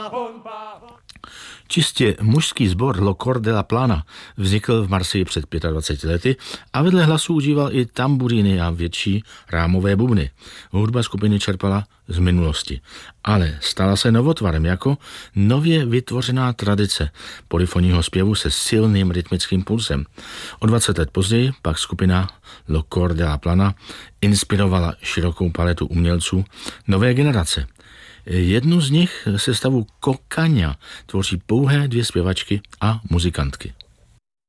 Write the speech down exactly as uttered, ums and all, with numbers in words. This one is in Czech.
Čistě mužský sbor Le Cor de la Plana vznikl v Marseille před dvaceti pěti lety a vedle hlasů užíval i tamburíny a větší rámové bubny. Hudba skupiny čerpala z minulosti, ale stala se novotvarem jako nově vytvořená tradice polyfonního zpěvu se silným rytmickým pulsem. O dvacet let později pak skupina Le Cor de la Plana inspirovala širokou paletu umělců nové generace. Jednu z nich, sestavu Kokaňa, tvoří pouhé dvě zpěvačky a muzikantky.